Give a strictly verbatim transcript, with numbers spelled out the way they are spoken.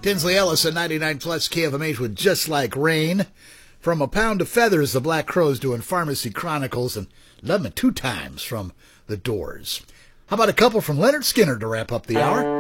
Tinsley Ellis at ninety-nine plus K F M H with Just Like Rain. From A Pound of Feathers, the Black Crowes doing Pharmacy Chronicles, and Love Me Two Times from The Doors. How about a couple from Leonard Skinner to wrap up the hour?